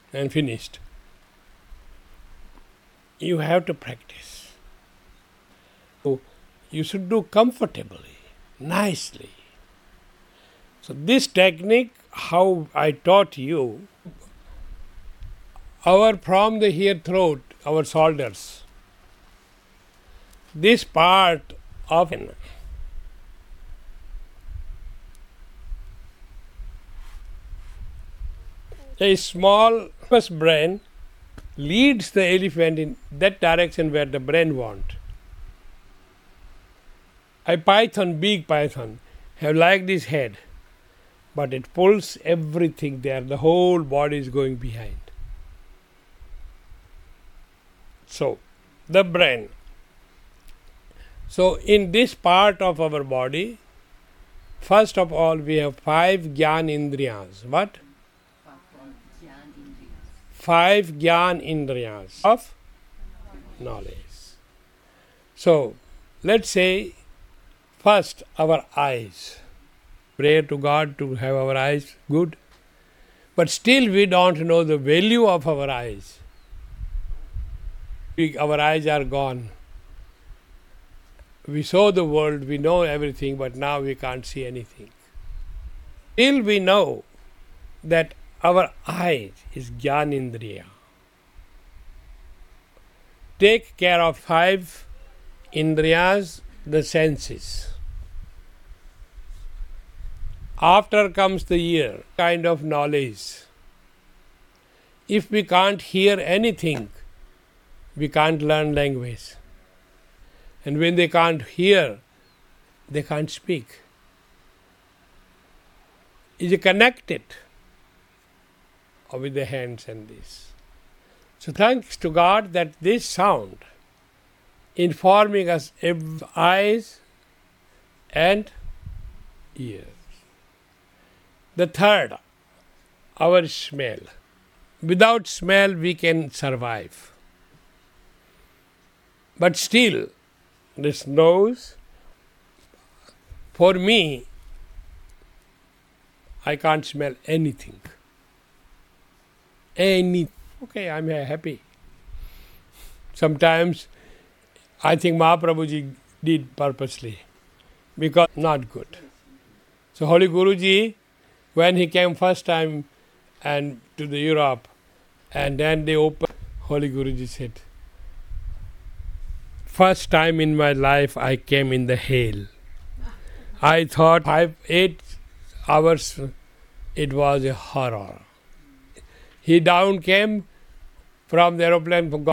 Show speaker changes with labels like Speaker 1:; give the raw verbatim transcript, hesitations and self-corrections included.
Speaker 1: and finished. You have to practice. So you should do comfortably, nicely. So this technique, how I taught you, our from the here throat, our shoulders, this part of a small brain leads the elephant in that direction where the brain wants. A python, big python, have like this head, but it pulls everything there. The whole body is going behind. So, the brain. So, in this part of our body, first of all, we have five Gyan Indriyas. What? Five Gyan Indriyas of knowledge. So, let's say first our eyes. Pray to God to have our eyes good. But still we don't know the value of our eyes. We, our eyes are gone. We saw the world, we know everything, but now we can't see anything. Still we know that our eyes is Gyanindriya. Take care of five Indriyas, the senses. After comes the ear, kind of knowledge. If we can't hear anything, we can't learn language. And when they can't hear, they can't speak. Is it connected with the hands and this? So thanks to God that this sound informing us of eyes and ears. The third, our smell. Without smell we can survive. But still, this nose, for me, I can't smell anything. Any, okay, I'm happy. Sometimes I think Mahaprabhuji did purposely, because not good. So Holy Guruji, when he came first time and to the Europe, and then they opened, Holy Guruji said, first time in my life I came in the hail. I thought five, eight hours it was a horror. He down came from the aeroplane.